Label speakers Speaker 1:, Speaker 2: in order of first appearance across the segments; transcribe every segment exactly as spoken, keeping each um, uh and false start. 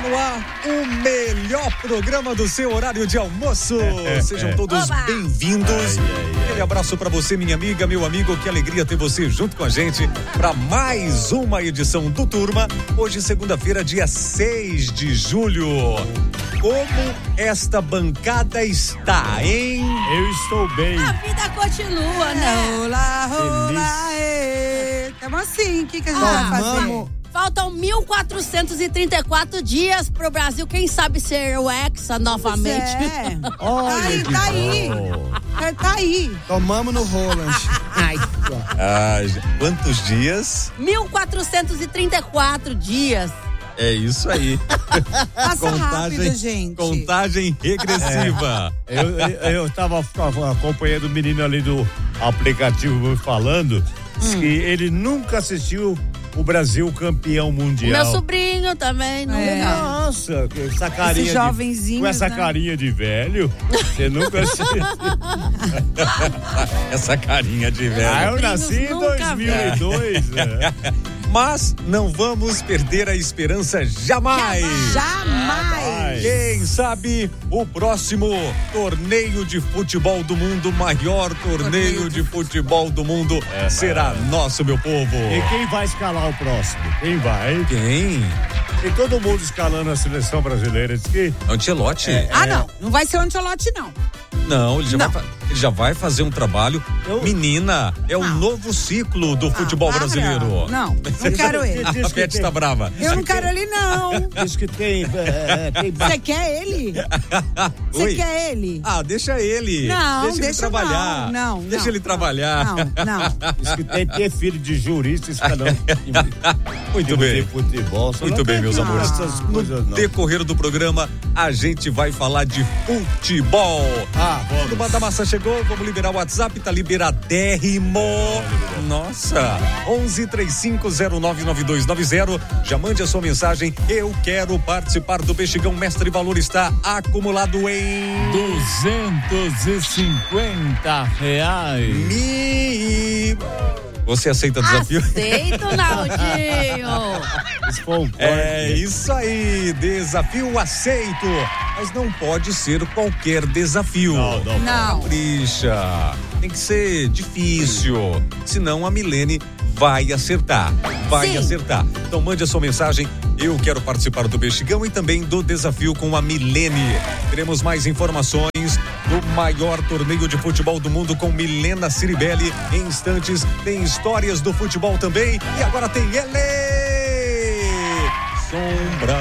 Speaker 1: no ar o melhor programa do seu horário de almoço. Sejam todos
Speaker 2: Oba!
Speaker 1: bem-vindos. Aquele abraço pra você, minha amiga, meu amigo. Que alegria ter você junto com a gente para mais uma edição do Turma. Hoje, segunda-feira, dia seis de julho. Como esta bancada está, hein?
Speaker 3: Eu estou bem.
Speaker 2: A vida continua, né?
Speaker 4: Olá, olá, ê. Tamo assim, o que, que a gente
Speaker 2: Ah,
Speaker 4: vai fazer?
Speaker 2: Faltam mil quatrocentos e trinta e quatro dias pro Brasil, quem sabe ser o Hexa novamente.
Speaker 4: É.
Speaker 3: Olha
Speaker 4: Tá aí,
Speaker 3: que
Speaker 4: tá aí.
Speaker 3: bom.
Speaker 4: É, tá aí.
Speaker 5: Tomamos no Roland. Ai,
Speaker 1: Ah, quantos dias?
Speaker 2: mil quatrocentos e trinta e quatro dias.
Speaker 1: É isso aí.
Speaker 4: Passa rápido, gente.
Speaker 1: Contagem regressiva.
Speaker 3: Eu, eu, eu tava acompanhando o menino ali do aplicativo falando
Speaker 4: Hum.
Speaker 3: que ele nunca assistiu o Brasil campeão
Speaker 2: O
Speaker 3: mundial.
Speaker 2: meu sobrinho também, não
Speaker 4: É.
Speaker 2: legal.
Speaker 3: Nossa, com essa carinha
Speaker 4: Esses
Speaker 3: de,
Speaker 4: jovenzinhos,
Speaker 3: com essa
Speaker 4: né?
Speaker 3: carinha de velho, você nunca assistiu.
Speaker 1: Essa carinha de
Speaker 3: Ah,
Speaker 1: velho.
Speaker 3: eu nasci em
Speaker 2: nunca
Speaker 3: dois mil e dois. né?
Speaker 1: Mas não vamos perder a esperança jamais.
Speaker 4: Jamais.
Speaker 1: Quem sabe o próximo torneio de futebol do mundo, maior torneio de futebol do mundo, será nosso, meu povo.
Speaker 3: E quem vai escalar o próximo? Quem vai?
Speaker 1: Quem?
Speaker 3: E todo mundo escalando a seleção brasileira. Diz que
Speaker 1: Ancelotti?
Speaker 4: Ah, não. Não vai ser o Ancelotti, não.
Speaker 1: Não, ele já,
Speaker 4: Não.
Speaker 1: Vai, fa- ele já vai fazer um trabalho.
Speaker 3: Eu-
Speaker 1: Menina, é o
Speaker 4: Não.
Speaker 1: novo ciclo do futebol
Speaker 4: Ah, para.
Speaker 1: brasileiro.
Speaker 4: Não, não quero ele.
Speaker 1: A
Speaker 3: Diz que
Speaker 1: Pet
Speaker 3: tem-
Speaker 1: tá brava.
Speaker 4: Eu não quero ele, não.
Speaker 3: diz que tem, é, tem
Speaker 4: Você quer ele? Você
Speaker 1: Oi?
Speaker 4: quer ele?
Speaker 1: Ah, deixa ele.
Speaker 4: Não,
Speaker 1: deixa ele
Speaker 4: deixa
Speaker 1: trabalhar.
Speaker 4: não, não,
Speaker 1: Deixa
Speaker 4: não,
Speaker 1: ele trabalhar.
Speaker 4: Não, não.
Speaker 3: Diz que tem que ter filho de jurista, isso não.
Speaker 1: Muito bem.
Speaker 3: De futebol, só
Speaker 1: Muito
Speaker 3: não
Speaker 1: bem,
Speaker 3: tem
Speaker 1: meus
Speaker 3: que
Speaker 1: amores.
Speaker 3: essas coisas,
Speaker 1: No
Speaker 3: não.
Speaker 1: decorrer do programa, a gente vai falar de futebol.
Speaker 3: Ah, vamos.
Speaker 1: Turma da Massa chegou, vamos liberar o WhatsApp, tá liberadérrimo. Nossa, onze três cinco zero nove nove dois nove zero. Já mande a sua mensagem. Eu quero participar do Bexigão. Mestre Valor está acumulado em
Speaker 6: duzentos e cinquenta reais.
Speaker 1: Mi... Você aceita o desafio?
Speaker 2: Aceito, Naldinho.
Speaker 3: Isso foi um
Speaker 1: É
Speaker 3: corte.
Speaker 1: isso aí, desafio aceito. Mas não pode ser qualquer desafio.
Speaker 3: Não, não.
Speaker 4: Não.
Speaker 1: Capricha. Tem que ser difícil. Senão a Milene vai acertar. Vai
Speaker 2: Sim.
Speaker 1: acertar. Então mande a sua mensagem. Eu quero participar do Bexigão e também do desafio com a Milene. Teremos mais informações do maior torneio de futebol do mundo com Milena Ciribelli. Em instantes, tem histórias do futebol também. E agora tem ele! Sombra.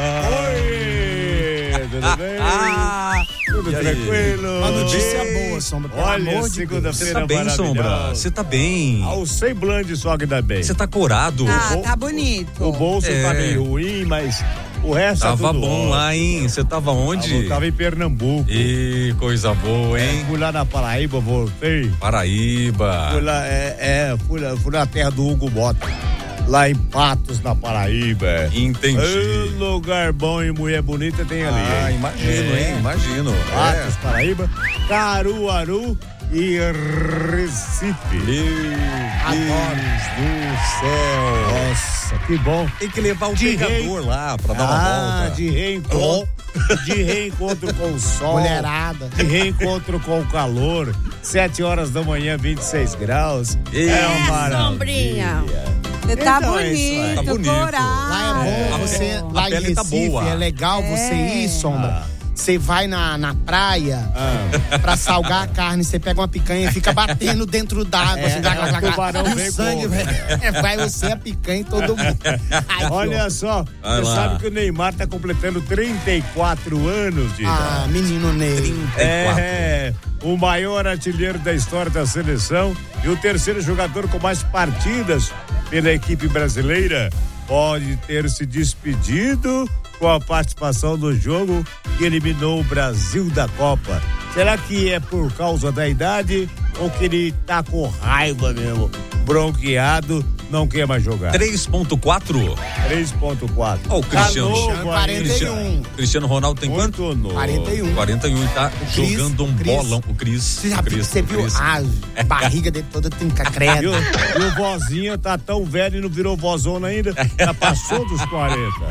Speaker 3: Oi, tudo bem?
Speaker 1: Ah!
Speaker 3: Tudo
Speaker 1: E aí?
Speaker 3: tranquilo?
Speaker 5: Uma notícia
Speaker 1: Bem.
Speaker 5: boa, Sombra. Pelo
Speaker 3: Olha,
Speaker 5: amor de Deus.
Speaker 1: Você
Speaker 3: segunda-feira
Speaker 1: tá bem, Sombra?
Speaker 3: maravilhosa.
Speaker 1: Você tá bem?
Speaker 3: Ao sem blande só que dá bem.
Speaker 1: Você tá corado?
Speaker 4: Ah,
Speaker 3: o-
Speaker 4: tá bonito.
Speaker 3: O bolso
Speaker 1: É.
Speaker 3: tá meio ruim, mas o resto tá
Speaker 1: Tava
Speaker 3: tudo
Speaker 1: bom
Speaker 3: ótimo.
Speaker 1: lá, hein? Você tava onde?
Speaker 3: Eu tava em Pernambuco.
Speaker 1: Ih, coisa boa, hein?
Speaker 3: Fui lá na Paraíba, voltei.
Speaker 1: Paraíba.
Speaker 3: Fui lá, é, é, fui, lá, fui na terra do Hugo Mota. Lá em Patos, na Paraíba.
Speaker 1: Entendi.
Speaker 3: Ê, lugar bom e mulher bonita tem ali.
Speaker 1: Ah,
Speaker 3: hein?
Speaker 1: imagino,
Speaker 3: É.
Speaker 1: hein? Imagino.
Speaker 3: Patos, Paraíba, Caruaru e Recife.
Speaker 1: Meu
Speaker 3: Adoro.
Speaker 1: Deus do céu.
Speaker 3: Nossa, que bom.
Speaker 1: Tem que levar o
Speaker 3: De
Speaker 1: pegador lá pra dar uma
Speaker 3: Ah,
Speaker 1: volta.
Speaker 3: de reencontro. De reencontro com o sol.
Speaker 5: Mulherada.
Speaker 3: De reencontro com o calor. Sete horas da manhã, vinte e seis graus.
Speaker 1: Ei,
Speaker 3: é uma maravilha.
Speaker 2: sombrinha.
Speaker 4: Você tá
Speaker 3: Então é isso aí.
Speaker 4: bonito,
Speaker 1: Tá bonito.
Speaker 4: corado.
Speaker 5: Lá é bom
Speaker 1: a
Speaker 5: você,
Speaker 1: pele-
Speaker 5: lá
Speaker 1: a
Speaker 5: em
Speaker 1: pele tá
Speaker 5: Recife,
Speaker 1: boa.
Speaker 5: é legal você
Speaker 4: É.
Speaker 5: ir, Sombra. Você vai na, na praia
Speaker 3: Ah.
Speaker 5: pra salgar a carne, você pega uma picanha e fica batendo dentro d'água.
Speaker 3: É,
Speaker 5: assim, glá, glá, glá, glá.
Speaker 3: tubarão
Speaker 5: E
Speaker 3: vem
Speaker 5: o sangue
Speaker 3: com-
Speaker 5: vai, é, vai você, a picanha e todo mundo. Ai, que
Speaker 3: Olha só,
Speaker 1: Vai
Speaker 3: você
Speaker 1: lá.
Speaker 3: sabe que o Neymar tá completando trinta e quatro anos de idade.
Speaker 5: Ah, menino Ney.
Speaker 1: trinta e quatro.
Speaker 3: É, o maior artilheiro da história da seleção e o terceiro jogador com mais partidas pela equipe brasileira pode ter se despedido com a participação no jogo que eliminou o Brasil da Copa. Será que é por causa da idade ou que ele tá com raiva mesmo, bronqueado não quer mais jogar.
Speaker 1: três ponto quatro?
Speaker 3: três ponto quatro.
Speaker 1: Ó, o Cristiano.
Speaker 3: Tá novo,
Speaker 5: quarenta e um.
Speaker 1: Cristiano, Cristiano Ronaldo tem quanto?
Speaker 3: Muito novo.
Speaker 5: quarenta e um.
Speaker 1: quarenta e um e tá
Speaker 5: Cris,
Speaker 1: jogando um
Speaker 5: Cris.
Speaker 1: bolão. O Cris.
Speaker 5: Você já
Speaker 1: o
Speaker 5: viu,
Speaker 1: Cris,
Speaker 5: você
Speaker 1: o
Speaker 5: viu
Speaker 1: Cris.
Speaker 5: a barriga dele toda tem
Speaker 3: E
Speaker 5: credo.
Speaker 3: o, e o vozinho tá tão velho e não virou vozona ainda, já passou dos quarenta.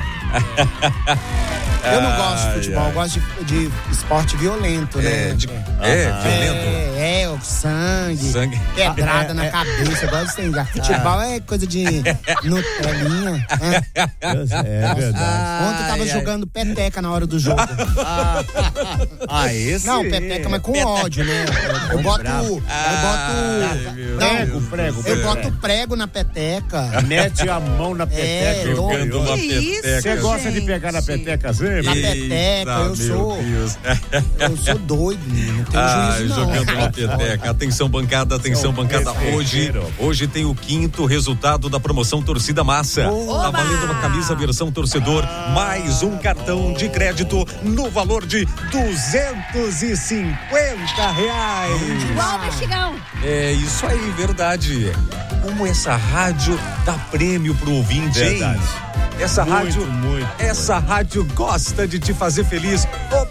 Speaker 5: Eu não gosto de
Speaker 1: Ai,
Speaker 5: futebol,
Speaker 1: ai.
Speaker 5: eu gosto de, de esporte violento, né?
Speaker 1: É, de, é violento.
Speaker 5: É, é, o sangue,
Speaker 1: Sangue.
Speaker 5: pedrada
Speaker 3: É,
Speaker 5: na
Speaker 3: é.
Speaker 5: cabeça, eu gosto de sangue. Futebol é coisa de Nutelinha. né?
Speaker 3: É verdade.
Speaker 5: Ontem eu tava jogando peteca na hora do jogo.
Speaker 3: Ah, esse.
Speaker 5: Não, peteca, mas com ódio, né? Eu boto.
Speaker 3: bravo.
Speaker 5: Eu
Speaker 1: Ai,
Speaker 5: boto.
Speaker 1: meu
Speaker 3: Prego,
Speaker 1: Deus.
Speaker 3: prego,
Speaker 5: Eu
Speaker 3: prego.
Speaker 5: boto prego na peteca.
Speaker 3: Mete a mão na peteca.
Speaker 5: É,
Speaker 1: Jogando uma
Speaker 4: Que isso,
Speaker 1: peteca.
Speaker 3: Você gosta de
Speaker 4: gente?
Speaker 3: pegar na peteca sempre?
Speaker 5: Na peteca, eu
Speaker 1: meu
Speaker 5: sou-
Speaker 1: Deus.
Speaker 5: Eu sou doido, menino. Não tenho
Speaker 1: Ah,
Speaker 5: juízo, não.
Speaker 1: jogando uma peteca. Atenção, bancada, atenção, bancada. Hoje,
Speaker 3: petequeiro.
Speaker 1: hoje tem o quinto resultado da promoção Torcida Massa. Tá
Speaker 2: Oba!
Speaker 1: valendo uma camisa versão torcedor, mais um cartão de crédito no valor de duzentos e cinquenta reais.
Speaker 2: Igual o Mexicão.
Speaker 1: É isso aí, verdade. Como essa rádio dá prêmio pro ouvinte, hein?
Speaker 3: Verdade.
Speaker 1: Essa
Speaker 3: Muito,
Speaker 1: rádio,
Speaker 3: muito,
Speaker 1: essa rádio gosta de te fazer feliz. Ô,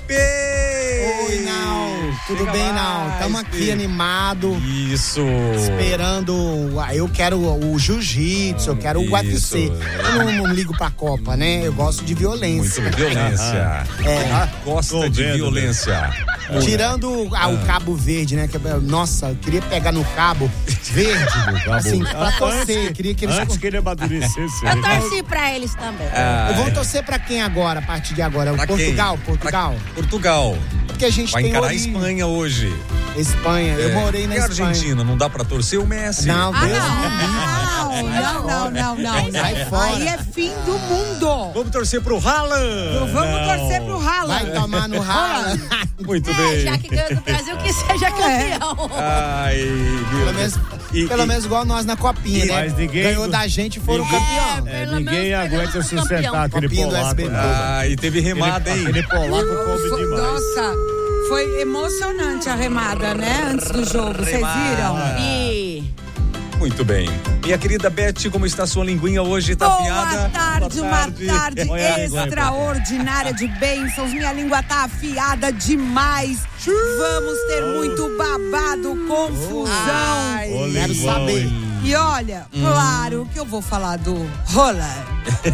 Speaker 1: Pê!
Speaker 5: Oi, não. Tudo
Speaker 1: Chega
Speaker 5: bem,
Speaker 1: mais,
Speaker 5: não. Estamos aqui
Speaker 1: Pê.
Speaker 5: animado,
Speaker 1: Isso.
Speaker 5: esperando. ah, Eu quero o jiu-jitsu, eu quero o U F C.
Speaker 1: Isso.
Speaker 5: Eu não, não ligo pra Copa, né? Eu gosto de violência.
Speaker 1: Muito violência.
Speaker 5: É.
Speaker 1: Gosta
Speaker 3: Tô
Speaker 1: de
Speaker 3: vendo,
Speaker 1: violência.
Speaker 5: Tirando ah, o Cabo Verde, né? Que, nossa, eu queria pegar no Cabo Verde, assim, pra torcer. Queria que eles.
Speaker 3: Antes que ele amadurecesse.
Speaker 2: Eu torci pra eles também.
Speaker 5: Eu vou torcer pra quem agora, a partir de agora?
Speaker 1: Pra
Speaker 5: Portugal,
Speaker 1: quem?
Speaker 5: Portugal.
Speaker 1: Pra- Portugal.
Speaker 5: Porque a gente
Speaker 1: Vai
Speaker 5: tem
Speaker 1: encarar a
Speaker 5: origem-
Speaker 1: Espanha hoje.
Speaker 5: Espanha. Eu
Speaker 1: É.
Speaker 5: morei na
Speaker 1: e a
Speaker 5: Espanha.
Speaker 1: Argentina, não dá pra torcer o Messi?
Speaker 5: Não,
Speaker 2: Ah,
Speaker 5: Deus
Speaker 2: não.
Speaker 5: me livre.
Speaker 4: Não, não, não, não, não.
Speaker 5: Sai fora.
Speaker 4: Aí é fim do mundo.
Speaker 1: Vamos torcer pro Haaland.
Speaker 4: Vamos torcer pro
Speaker 5: Vai
Speaker 4: Haaland.
Speaker 5: tomar no ralo.
Speaker 1: Muito
Speaker 2: É,
Speaker 1: bem.
Speaker 2: já que ganhou do Brasil, que seja campeão.
Speaker 1: Ai, viu?
Speaker 5: Pelo menos,
Speaker 1: E-
Speaker 5: pelo
Speaker 1: e-
Speaker 5: menos igual nós na copinha,
Speaker 3: e-
Speaker 5: né?
Speaker 3: mas ninguém-
Speaker 5: Ganhou da gente e foram
Speaker 3: ninguém-
Speaker 5: campeão.
Speaker 2: É,
Speaker 3: É,
Speaker 2: pelo
Speaker 3: ninguém
Speaker 2: menos
Speaker 3: aguenta
Speaker 2: pegamos
Speaker 3: sustentar
Speaker 2: campeão.
Speaker 3: aquele
Speaker 5: Copinho do
Speaker 3: polaco.
Speaker 5: S B T.
Speaker 3: né?
Speaker 1: Ah, e teve remada, hein?
Speaker 3: Aquele polaco come demais.
Speaker 4: Nossa, foi emocionante a remada, né? Antes do jogo, vocês viram?
Speaker 2: E
Speaker 1: Muito bem. Minha querida Beth, como está a sua linguinha hoje? Tá afiada?
Speaker 4: Boa tarde,
Speaker 1: Boa
Speaker 4: uma
Speaker 1: tarde.
Speaker 4: tarde
Speaker 3: Põe a língua aí,
Speaker 4: extraordinária de bênçãos. Minha língua tá afiada demais. Vamos ter muito babado, confusão.
Speaker 5: Ai,
Speaker 3: Ô,
Speaker 5: quero
Speaker 3: linguão,
Speaker 5: saber.
Speaker 3: hein?
Speaker 4: E olha, claro que eu vou falar do Roland.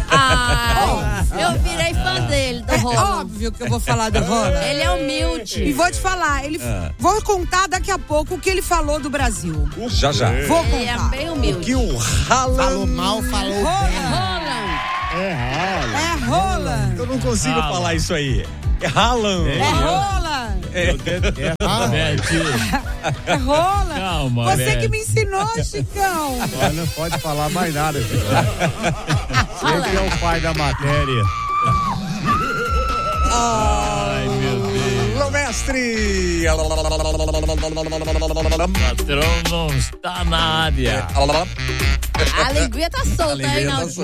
Speaker 2: ah, eu virei fã dele, do
Speaker 4: É
Speaker 2: Roland.
Speaker 4: óbvio que eu vou falar do Roland.
Speaker 2: Ele é humilde.
Speaker 4: E vou te falar, ele vou contar daqui a pouco o que ele falou do Brasil.
Speaker 1: Já, já.
Speaker 4: Vou
Speaker 2: Ele é
Speaker 4: contar.
Speaker 2: bem humilde.
Speaker 1: Que o
Speaker 5: Falou
Speaker 1: Haaland...
Speaker 5: mal, falou bem.
Speaker 2: Roland.
Speaker 3: É ralo.
Speaker 4: É Roland.
Speaker 1: Eu não consigo falar isso aí. É Haaland.
Speaker 4: É Roland.
Speaker 3: Meu dedo é
Speaker 5: Ah,
Speaker 6: Beth,
Speaker 4: É Roland.
Speaker 6: calma,
Speaker 4: Você
Speaker 6: Beth.
Speaker 4: que me ensinou, Chicão.
Speaker 3: Olha, não pode falar mais nada. Filho. Você que é o pai da matéria.
Speaker 6: Ai, meu Deus.
Speaker 1: Alô, mestre!
Speaker 6: Patrão não está na área.
Speaker 2: A linguinha tá solta,
Speaker 1: A linguinha
Speaker 2: hein,
Speaker 1: tá
Speaker 2: Naldinho?